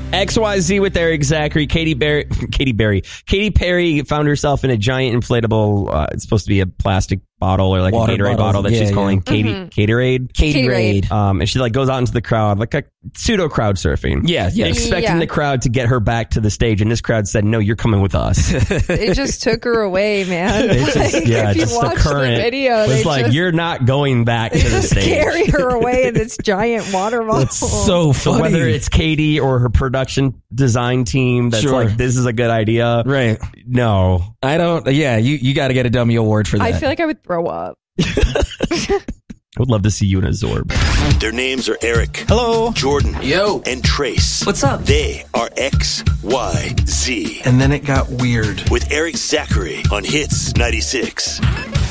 XYZ with Eric Zachary. Katy Perry found herself in a giant inflatable, it's supposed to be a plastic bottle or like Water a Gatorade bottle that she's calling Katerade. Katerade. And she like goes out into the crowd, like a pseudo crowd surfing. Yeah. Expecting the crowd to get her back to the stage. And this crowd said, no, you're coming with us. They just took her away, man. It's just, if you just watch the current. the video, was like, you're not going back to the just stage. carry her away in this giant water bottle. That's so funny. So whether it's Katie or her production design team that's like, this is a good idea. Right. No. I don't. Yeah, you got to get a dummy award for that. I feel like I would throw up. I would love to see you in a Zorb. Their names are Eric. Hello. Jordan. Yo. And Trace. What's up? They are XYZ. And then it got weird. With Eric Zachary on Hits 96.